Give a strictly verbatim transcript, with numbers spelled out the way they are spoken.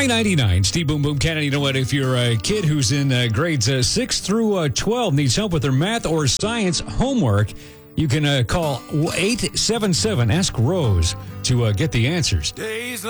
I ninety-nine, Steve Boom Boom Cannon. You know what? If you're a kid who's in uh, grades uh, six through uh, twelve, needs help with their math or science homework, you can uh, call eight seven seven, ask Rose to uh, get the answers. Days